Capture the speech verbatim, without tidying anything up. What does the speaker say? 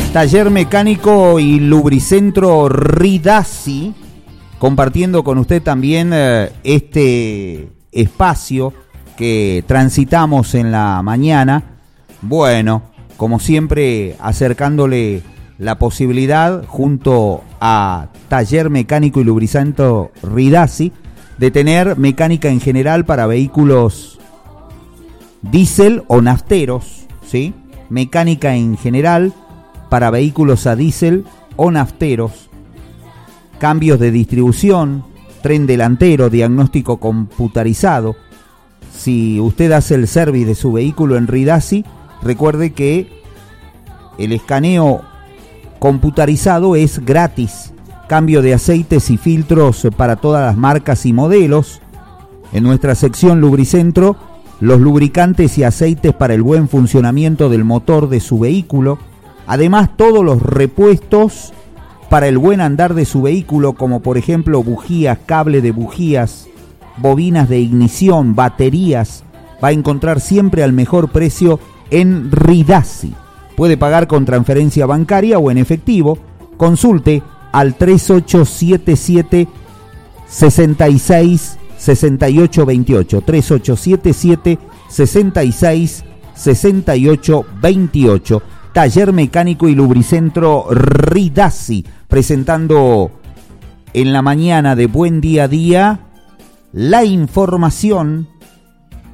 Taller mecánico y lubricentro Ridasi, compartiendo con usted también eh, este espacio que transitamos en la mañana. Bueno, como siempre, acercándole la posibilidad junto a Taller mecánico y lubricentro Ridasi de tener mecánica en general para vehículos diésel o nafteros, ¿sí? Mecánica en general para vehículos a diésel o nafteros, cambios de distribución, tren delantero, diagnóstico computarizado. Si usted hace el service de su vehículo en Ridasi, recuerde que el escaneo computarizado es gratis. Cambio de aceites y filtros para todas las marcas y modelos. En nuestra sección Lubricentro, los lubricantes y aceites para el buen funcionamiento del motor de su vehículo. Además, todos los repuestos para el buen andar de su vehículo, como por ejemplo bujías, cable de bujías, bobinas de ignición, baterías, va a encontrar siempre al mejor precio en Ridasi. Puede pagar con transferencia bancaria o en efectivo. Consulte al tres ocho siete siete, seis seis, seis ocho dos ocho, tres ocho siete siete, seis seis, seis ocho dos ocho. Taller mecánico y lubricentro Ridasi, presentando en la mañana de Buen Día a Día la información